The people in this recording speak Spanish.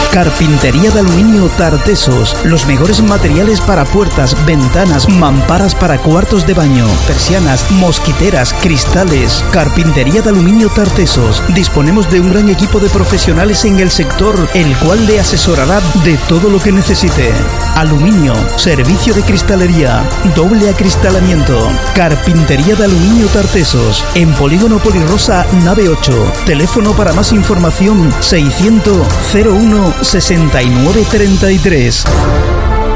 Carpintería de aluminio Tartesos. Los mejores materiales para puertas, ventanas, mamparas para cuartos de baño, persianas, mosquiteras, cristales. Carpintería de aluminio Tartesos. Disponemos de un gran equipo de profesionales en el sector, el cual le asesorará de todo lo que necesite. Aluminio, servicio de cristalería, doble acristalamiento. Carpintería de aluminio Tartesos. En Polígono Polirosa, nave 8. Teléfono para más información 600 01 69 33.